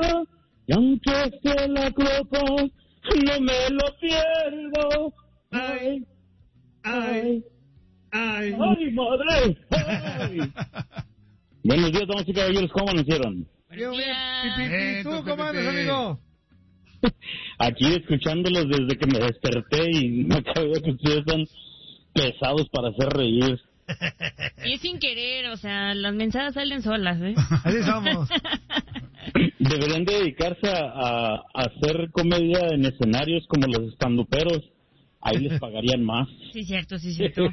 y aunque sea la copa, no me lo pierdo. Ay, ay, ay, ay, madre. Ay. Buenos días, damas y caballeros, ¿cómo amanecieron? ¿Tú cómo andas, amigo? Aquí escuchándolos desde que me desperté y me acabo de que ustedes están pesados para hacer reír. Y es sin querer, o sea, las mensadas salen solas, ¿eh? Así somos. Deberían dedicarse a hacer comedia en escenarios como los estanduperos. Ahí les pagarían más. Sí, cierto, sí, cierto.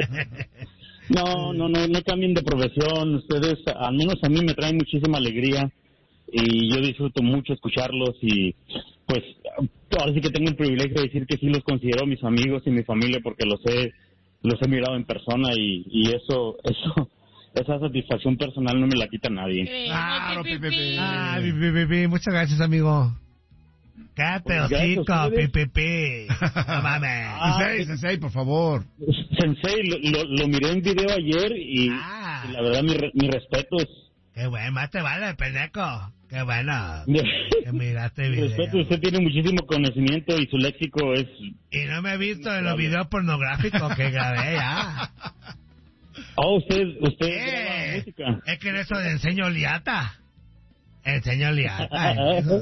No cambien de profesión. Ustedes, al menos a mí, me traen muchísima alegría y yo disfruto mucho escucharlos y pues ahora sí que tengo el privilegio de decir que sí los considero mis amigos y mi familia porque los he mirado en persona y esa satisfacción personal no me la quita nadie. Claro, Pipi. Muchas gracias, amigo. Cállate, hocico, Pipi. No mames. Sensei, por favor. Sensei, lo miré en video ayer y la verdad mi respeto es... Qué bueno, más te vale, pendejo. Qué bueno. Que miraste el video. Respeto, usted tiene muchísimo conocimiento y su léxico es... Y no me he visto en los videos pornográficos que grabé ya. Oh, usted graba música. Es que en eso le enseño liata. Enseño liata.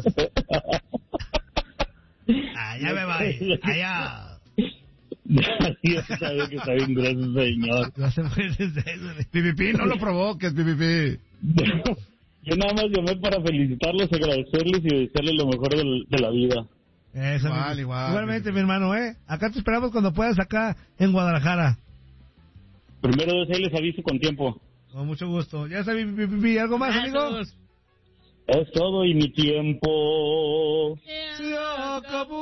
Ya me voy. Allá. Ya sabía que está bien grueso, señor. No se puede hacer eso. Pipipi, no lo provoques, Pipipi. Yo nada más llamé para felicitarlos, agradecerles y desearles lo mejor de la vida. Eso, igual. Igualmente, mi hermano, Acá te esperamos cuando puedas, acá en Guadalajara. Primero de ahí les aviso con tiempo. Con mucho gusto. Ya sabes, ¿algo más, amigo? Es todo y mi tiempo se acabó.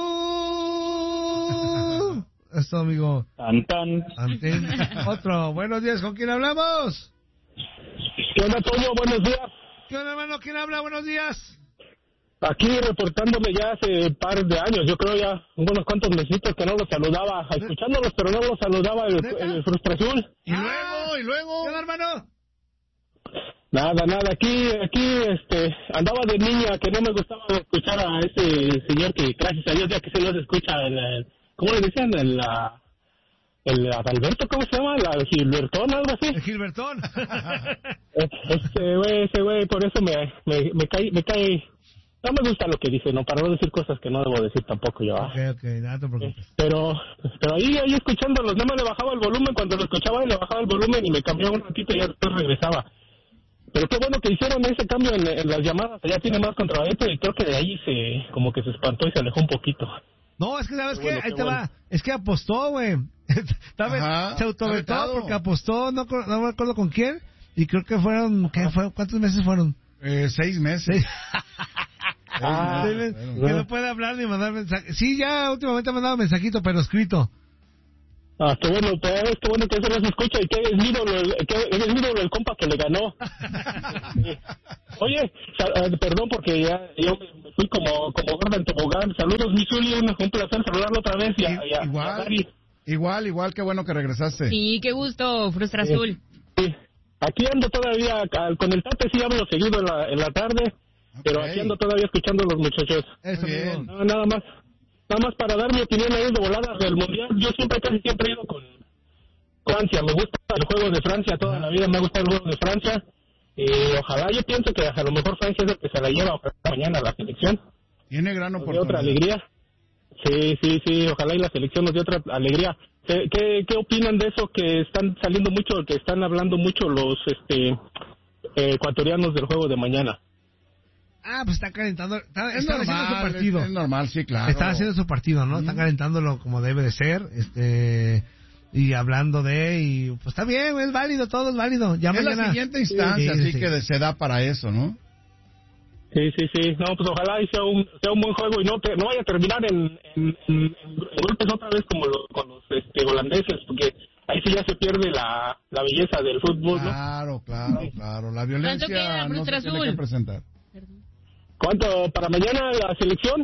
Es todo, amigo. Tan. Otro. Buenos días, ¿con quién hablamos? ¿Qué onda, Toño? Buenos días. ¿Qué onda, hermano? ¿Quién habla? Buenos días. Aquí reportándome ya hace un par de años, yo creo ya unos cuantos mesitos que no los saludaba, escuchándolos, pero no los saludaba el Frustración. ¿Y luego? ¿Qué onda, hermano? Nada, aquí, andaba de niña que no me gustaba escuchar a ese señor que, gracias a Dios, ya que se los escucha, ¿cómo le decían? El Adalberto, ¿cómo se llama? ¿El Gilbertón, algo así? El Gilbertón. Ese güey, por eso me cae. No me gusta lo que dice, ¿no? Para no decir cosas que no debo decir tampoco yo. Ok, nada te preocupes. Pero ahí escuchándolos, no me le bajaba el volumen, cuando lo escuchaba le bajaba el volumen y me cambiaba un ratito y ya después regresaba. Pero qué bueno que hicieron ese cambio en las llamadas, ya tiene más contravento y creo que de ahí como que se espantó y se alejó un poquito. No, es que ¿sabes qué? Ahí te va. Es que apostó, güey. Se autovetó porque apostó, no me acuerdo con quién, y creo que fueron, ¿cuántos meses fueron? 6 meses. Que no puede hablar ni mandar mensajes. Sí, ya últimamente ha mandado mensajito, pero escrito. Qué bueno, qué bueno que eso no se escucha y que eres mi ídolo el compa que le ganó. Oye, perdón porque ya yo me fui como gorda en tobogán. Saludos, mi Zuli, un placer saludarlo otra vez. Igual, qué bueno que regresaste. Sí, qué gusto, Frustra Azul. Sí. Aquí ando todavía, con el Tate sí hablo seguido en la tarde, pero aquí ando todavía escuchando a los muchachos. Eso bien. Nada más para dar mi opinión ahí de volada del Mundial. Yo casi siempre he ido con Francia. Me gusta el juego de Francia toda la vida, me gusta el juego de Francia. Y ojalá, yo pienso que a lo mejor Francia es el que se la lleva mañana a la selección. Tiene gran oportunidad. Otra alegría. Sí, ojalá y la selección nos dé otra alegría. ¿Qué opinan de eso que están saliendo mucho, que están hablando mucho los ecuatorianos del juego de mañana? Pues está calentando. Están haciendo su partido. Es normal, sí, claro. Están haciendo su partido, ¿no? Están calentándolo como debe de ser. Y hablando y pues está bien, es válido, todo es válido. Ya es la siguiente instancia, así que se da para eso, ¿no? Sí. No, pues ojalá y sea un buen juego y no vaya a terminar en golpes otra vez como con los holandeses, porque ahí sí ya se pierde la belleza del fútbol, ¿no? Claro. La violencia no se tiene que presentar. ¿Cuánto para mañana la selección?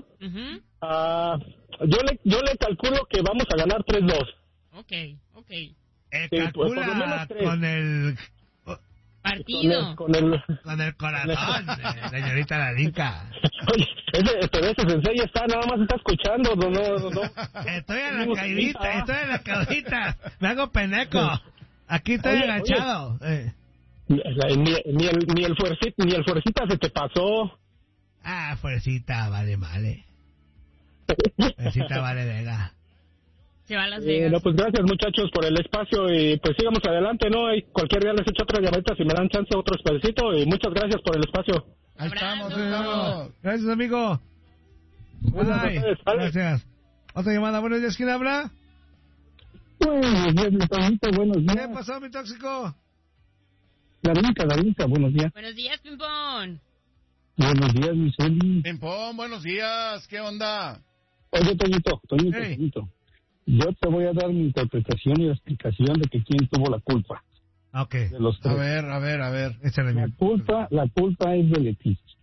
Yo le calculo que vamos a ganar 3-2. Ok. Calcula con el... Partido. Con el corazón, señorita Larinka. Oye, ese sensei está, nada más está escuchando, no. Estoy en la caudita. Me hago peneco. Aquí estoy agachado. Ni el fuercita se te pasó. Ah, fuercita, vale. Fuercita, vale, venga. Se va a Las Vegas. No, pues gracias, muchachos, por el espacio y pues sigamos adelante, ¿no? Y cualquier día les echo otra llamadita si me dan chance, otro espacito, y muchas gracias por el espacio. Ahí estamos. Gracias, amigo. Bye. Gracias. Otra llamada. Buenos días, ¿quién habla? Buenos días, mi Toñito, buenos días. ¿Qué pasó, mi tóxico? Darinka, buenos días. Buenos días, Pimpón. Buenos días, mi Zuli. Pimpón, buenos días, ¿qué onda? Oye, Toñito. Yo te voy a dar mi interpretación y la explicación de que quién tuvo la culpa. Okay. De los tres. A ver. La culpa es de Leticia.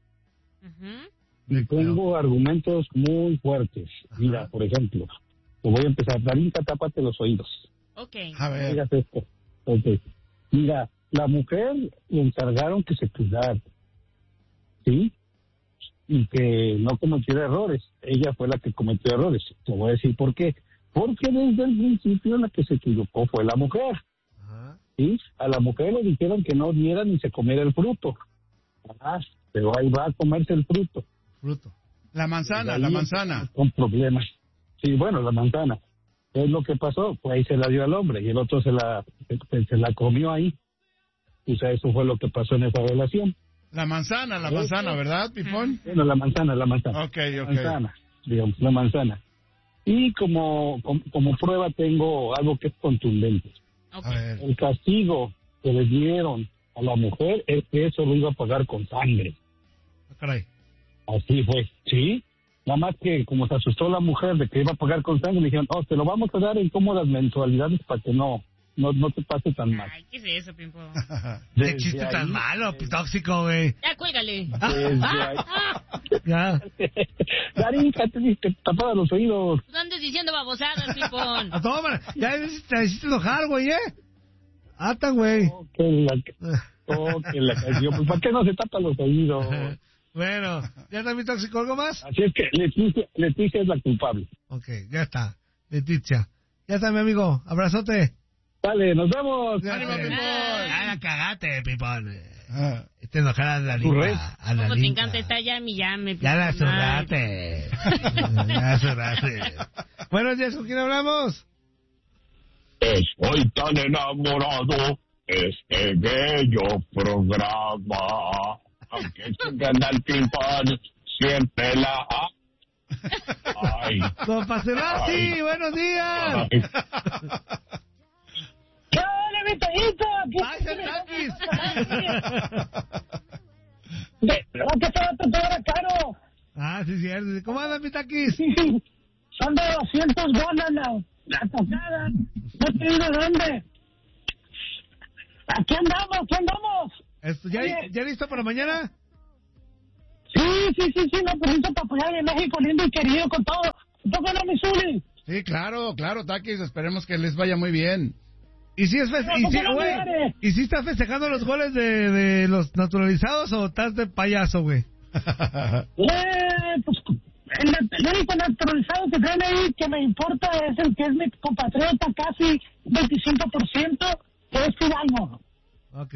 Y tengo argumentos muy fuertes. Mira, por ejemplo, te voy a empezar. Darinka, tápate los oídos. Okay. A ver. Mira esto. Okay. Mira, la mujer le encargaron que se cuidara, ¿sí? Y que no cometiera errores. Ella fue la que cometió errores. Te voy a decir por qué. Porque desde el principio la que se equivocó fue la mujer. ¿Sí? A la mujer le dijeron que no diera ni se comiera el fruto. Pero ahí va a comerse el fruto. La manzana. Con problemas. Sí, bueno, la manzana. ¿Qué es lo que pasó? Pues ahí se la dio al hombre y el otro se la comió ahí. O sea, eso fue lo que pasó en esa relación. La manzana, ¿verdad, Pipón? Bueno, la manzana. Okay. La manzana. Y como prueba tengo algo que es contundente. Okay. El castigo que le dieron a la mujer es que eso lo iba a pagar con sangre. Caray. Así fue, ¿sí? Nada más que como se asustó la mujer de que iba a pagar con sangre, le dijeron, te lo vamos a dar en cómodas mensualidades para que no te pase tan mal. Ay, ¿qué es eso, Pimpón? ¿Qué chiste tan malo, tóxico, güey? Ya, cuélgale. Ya. Darinka, te tapada los oídos. No andes diciendo babosadas, Pimpón. Toma, ya te hiciste enojar, güey, Atan, güey. Que la canción. Pues, ¿para qué no se tapan los oídos? Bueno, ¿ya está mi tóxico? ¿Algo más? Así es que Leticia es la culpable. Ok, ya está. Leticia. Ya está, mi amigo. Abrazote. Dale, nos vemos. ¡Ánimo, Pipón! Ya la cagaste, Pipón. Te enojará a la Linda. Como te encanta, está llame. Ya la zurraste. Buenos días, ¿con quién hablamos? Estoy tan enamorado de este bello programa. Aunque tengan al Pimpón, siempre la... Ay. Don Paselazzi, buenos días. ¡Qué hola, mi Toñito! ¡Ay, Serrakis! ¿Qué se va a tocar caro? Sí, cierto. ¿Cómo andas, mi Taquis? Son de 200 bolas la tocada. No te digo dónde. Aquí andamos. ¿Ya listo para mañana? Sí, no, pues listo para apoyar a México, lindo y querido, con todo. Tócalo, mi Zuli. Sí, claro, Taquis, esperemos que les vaya muy bien. ¿Y si estás festejando los goles de los naturalizados o estás de payaso, güey? Pues el único naturalizado que traen ahí que me importa es el que es mi compatriota, casi 25%, que es Fidalgo. Ok.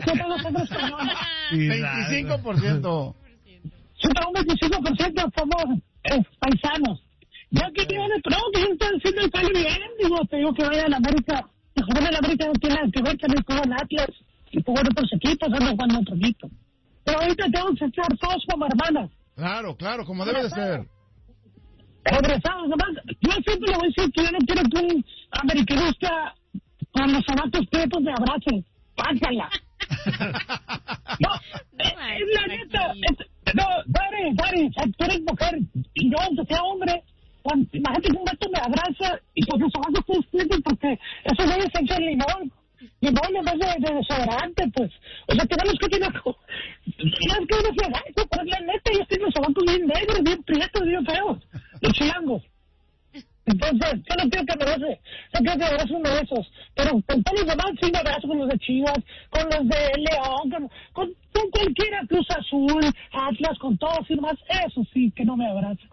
25%. Sí, pero un 25% somos paisanos. Yo que yo estoy haciendo el país bien, te digo que vaya a la América. El jugador de la América no tiene nada que ver, también jugó en Atlas y jugó en otros equipos, ando jugando en otro equipo. Pero ahorita tengo que estar todos como hermanos. Claro, como debe de ser. Regresados, nomás, yo siempre le voy a decir que yo no quiero que un americanista con los zapatos prietos me abrace. Págala. No, es la neta. No, Dari, tú eres mujer y yo, aunque sea hombre, imagínate que un vato me abraza y pues los zapatos todos prietos porque eso debe ser el limón en vez de desodorante, pues. O sea, tenemos que tener... Tienes que desodorante, pero la neta, yo tengo los zapatos bien negros, bien prietos, bien feos, los chilangos. Entonces, yo no quiero que me bese. sé que te abrazo uno de esos, pero con todos los demás sí me abrazo, con los de Chivas, con los de León, con cualquiera, Cruz Azul, Atlas, con todos y demás, eso sí, que no me abrazan.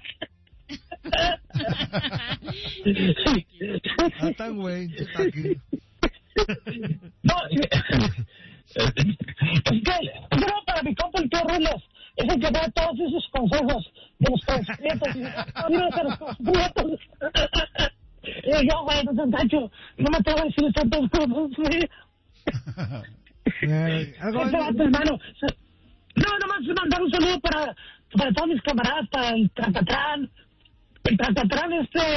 Tan güey, está aquí. No, es que para mi compa el tío Rulos es el que da todos esos consejos de los prietos y los prietos. Y yo, güey, no seas gacho, no me atrevo a decir tantas cosas, güey. Hermano, no, nomás mandar un saludo para todos mis camaradas, para el Tracatrán. El Tracatrán,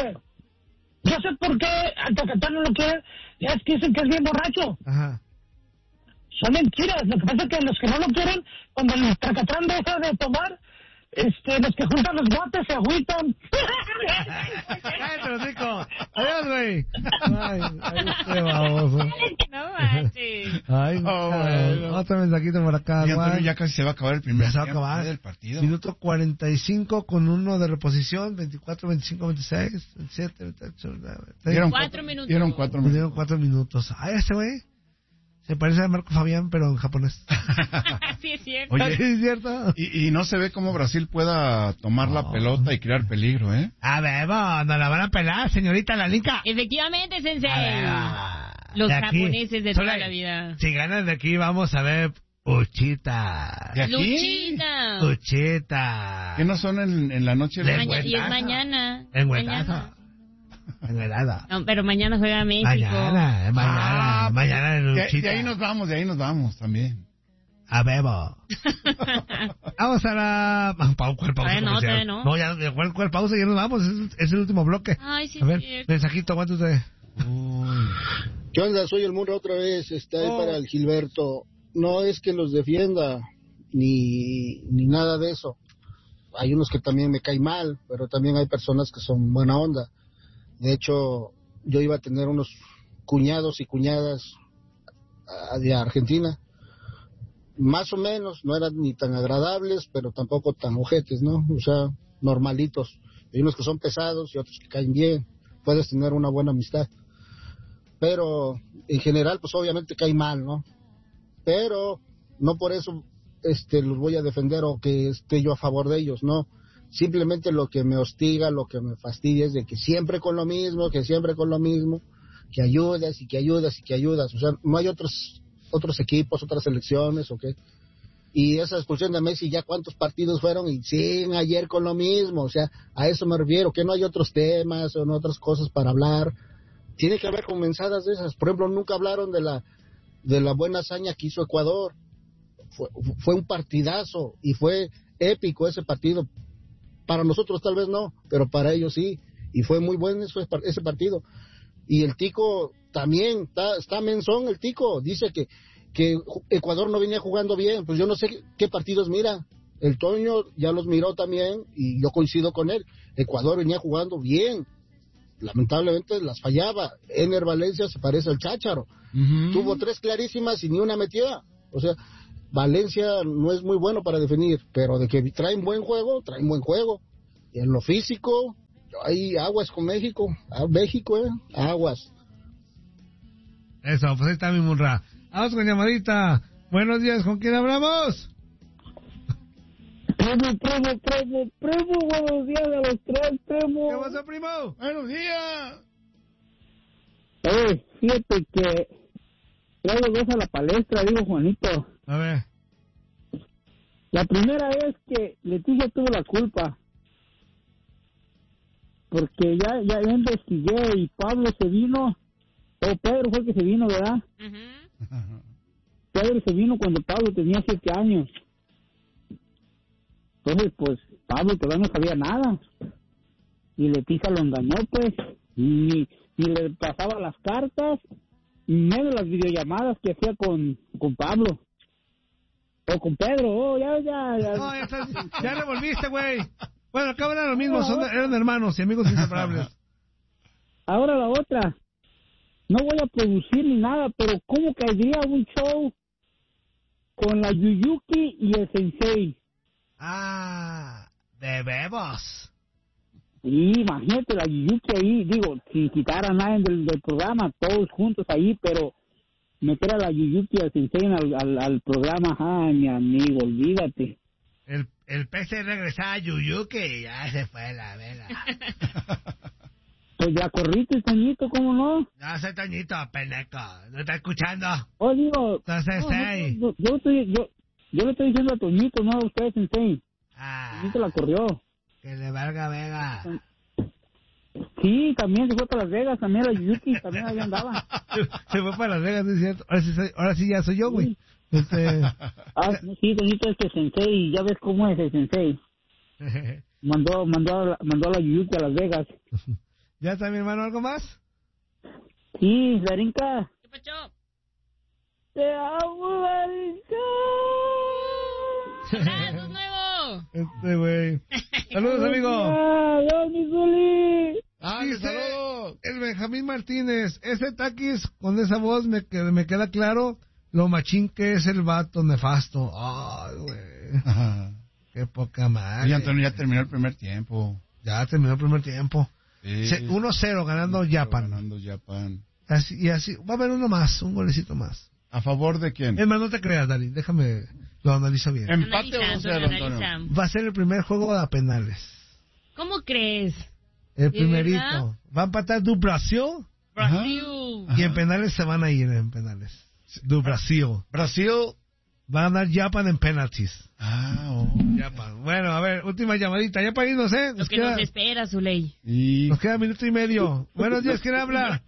yo sé por qué al Tracatrán no lo quieren, ya es que dicen que es bien borracho. Ajá. Son mentiras, lo que pasa es que los que no lo quieren, cuando el Tracatrán deja de tomar, los que juntan los botes se agüitan. ¡Cállate, Rico! ¡Adiós, güey! ¡Ay, este baboso! No manches. ¡Ay, no! Otro mensajito por acá, güey. Ya casi se va a acabar el primer tiempo del partido. Minuto 45 con 1 de reposición, 24, 25, 26, 27, 28, 29. Dieron 4 minutos. Dieron 4 minutos. ¡Ay, ese güey! Se parece a Marco Fabián, pero en japonés. Sí, es cierto. Oye, ¿Sí es cierto? Y no se ve cómo Brasil pueda tomar la pelota y crear peligro, ¿eh? A ver, no la van a pelar, señorita Lalica. Efectivamente, sensei. Los japoneses de toda la vida. Si ganan de aquí, vamos a ver Uchita. ¿De aquí? Luchita. Uchita. ¿Qué no son en la noche? Y es mañana. En Huetaza. No, pero mañana juega México. Mañana en Luchita. De ahí nos vamos también. A Bebo. Vamos a la... ¿Cuál pausa? No, ya, ¿cuál pausa? Ya nos vamos, es el último bloque. Ay, sí, a ver, mensajito, ¿cuánto usted? ¿Qué onda? Soy el Mundo otra vez, está ahí para el Gilberto. No es que los defienda, ni nada de eso. Hay unos que también me caen mal, pero también hay personas que son buena onda. De hecho, yo iba a tener unos cuñados y cuñadas de Argentina. Más o menos, no eran ni tan agradables, pero tampoco tan ojetes, ¿no? O sea, normalitos. Hay unos que son pesados y otros que caen bien. Puedes tener una buena amistad. Pero, en general, pues obviamente cae mal, ¿no? Pero, no por eso los voy a defender o que esté yo a favor de ellos, ¿no? Simplemente lo que me hostiga, lo que me fastidia es de que siempre con lo mismo, que ayudas y que ayudas. O sea, no hay otros equipos, otras selecciones, ¿o qué? Y esa expulsión de Messi, ¿ya cuántos partidos fueron? Y siguen ayer con lo mismo. O sea, a eso me refiero, que no hay otros temas o no otras cosas para hablar. Tiene que haber comenzadas de esas. Por ejemplo, nunca hablaron de la buena hazaña que hizo Ecuador. Fue un partidazo y fue épico ese partido. Para nosotros tal vez no, pero para ellos sí. Y fue muy bueno ese partido. Y el Tico también, está menzón el Tico. Dice que Ecuador no venía jugando bien. Pues yo no sé qué partidos mira. El Toño ya los miró también y yo coincido con él. Ecuador venía jugando bien. Lamentablemente las fallaba. Ener Valencia se parece al Chácharo. Tuvo 3 clarísimas y ni una metió. O sea, Valencia no es muy bueno para definir, pero de que traen buen juego. Y en lo físico, hay aguas con México. Aguas. Eso, pues ahí está mi Munra. Vamos con llamadita. Buenos días, ¿con quién hablamos? Primo, buenos días a los 3, primo. ¿Qué pasa, primo? Buenos días. Fíjate que traigo 2 a la palestra, digo Juanito. A ver. La primera es que Leticia tuvo la culpa. Porque ya investigué y Pablo se vino, o Pedro fue el que se vino, ¿verdad? Uh-huh. Pedro se vino cuando Pablo tenía 7 años. Entonces, pues, Pablo todavía no sabía nada. Y Leticia lo engañó, pues. Ni le pasaba las cartas, menos las videollamadas que hacía con Pablo. O con Pedro, ya. No, ya revolviste, güey. Bueno, acá eran lo mismo, eran hermanos y amigos inseparables. Ahora la otra. No voy a producir ni nada, pero ¿cómo caería un show con la Yuyuki y el Sensei? Ah, de bebos. Y imagínate la Yuyuki ahí, digo, sin quitar a nadie del programa, todos juntos ahí, pero meter a la Yuyuki al Sensei al programa, mi amigo, olvídate. El PC regresaba a Yuyuki y ya se fue la vela. Pues ya corriste, Toñito, ¿cómo no? No soy Toñito, pendejo, ¿no está escuchando? Digo... Entonces, yo le estoy diciendo a Toñito, no a usted, Sensei. Toñito la corrió. Que le valga Vega. Sí, también se fue para Las Vegas, también la Yuyuki, también ahí andaba. Se fue para Las Vegas, es cierto. Ahora sí ya soy yo, güey. Sí, Toñito, Sensei, ya ves cómo es el Sensei. Mandó a la Yuyuki a Las Vegas. ¿Ya está mi hermano algo más? Sí, Darinka. ¿Qué pasó? Te amo, Darinka. ¡Abrazo nuevo! Güey. Saludos, amigo. ¡Adiós, mi Zuli! Saludos. El Benjamín Martínez. Ese Taquis, con esa voz me queda claro lo machín que es el vato nefasto. Ay, güey. Qué poca madre. Oye, Antonio, ya terminó el primer tiempo. Ya terminó el primer tiempo. Sí. 1-0 ganando Japan. Así, va a haber uno más, un golecito más. ¿A favor de quién? Es más, no te creas, Dani, déjame, lo analizo bien. ¿Empate o 1-0, Antonio? Va a ser el primer juego de penales. ¿Cómo crees? El primerito. ¿Verdad? Va a empatar du Brasil. Y en penales se van a ir, en penales. Du Brasil. Brasil va a ganar Japan en penalties. Japan. Bueno, a ver, última llamadita. Ya para irnos, ¿eh? Lo que nos espera, Zuley. Nos queda minuto y medio. Buenos días, ¿quién habla?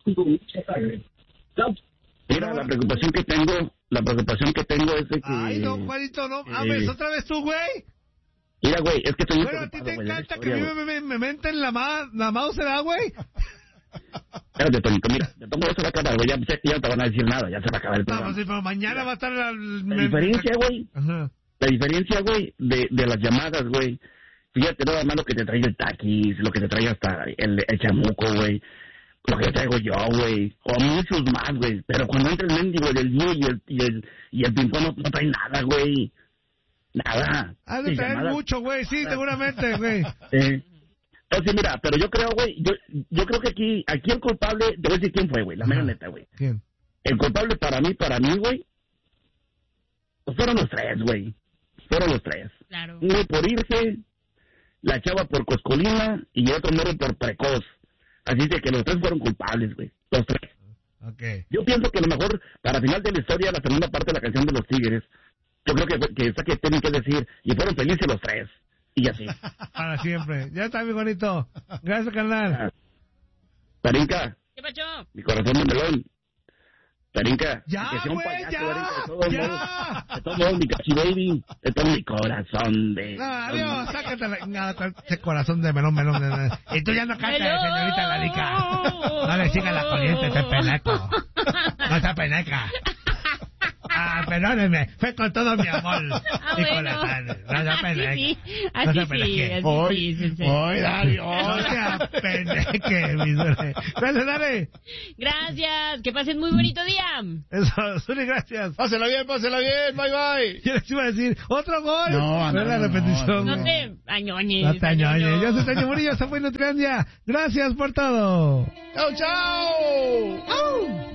Mira, la preocupación que tengo es de que... Ay, no, Juanito, no. ¿Hables otra vez tú, güey? Mira, güey, es que estoy... Bueno, a ti te encanta que me menten la mouse, ¿verdad, güey? Espérate, Tonito, mira, de todo modo se va a acabar, güey, ya sé que ya no te van a decir nada, ya se va a acabar el programa. No, pues sí, pero mañana va a estar la diferencia, güey, la diferencia, güey, de las llamadas, güey, fíjate nada más lo que te trae el Taquis, lo que te trae hasta el chamuco, güey, lo que traigo yo, güey, o muchos más, güey, pero cuando entra el mendigo del Diu y el ping-pong no trae nada, güey, nada. Ha de traer mucho, güey, sí, seguramente, güey. Entonces, mira, pero yo creo, güey, yo creo que aquí el culpable, te voy a decir quién fue, güey, la mera neta, güey. ¿Quién? El culpable para mí, güey, pues fueron los tres, güey. Fueron los tres. Claro. Uno por irse, la chava por coscolina y el otro morro por precoz. Así de que los tres fueron culpables, güey. Los tres. Okay. Yo pienso que a lo mejor, para final de la historia, la segunda parte de la canción de los Tigres, yo creo que tienen que decir, y fueron felices los tres. Y así. Para siempre. Ya está, mi bonito. Gracias, carnal. Tarinka. ¿Qué pasó? Mi corazón de melón. Tarinka. Ya, güey, ya. De todos modos, mi cachi baby. De todo mi corazón de... No, adiós, sácate ese corazón de melón. Y tú ya no cantas, señorita Tarinka. No le sigas la corriente, ese peneco. No esa peneca. Perdónenme, fue con todo mi amor. Bueno. Así sí. Hoy, Dani, no sea peneque, mi suerte. Gracias, Dani. Gracias, que pasen muy bonito día. Eso, Zuli, gracias. Pásela bien, bye. Yo les iba a decir, otro gol. No, la repetición. No te añoñes. No te añoñes. Yo soy Taño Murillo, esta fue Nutriandia. Gracias por todo. Chao.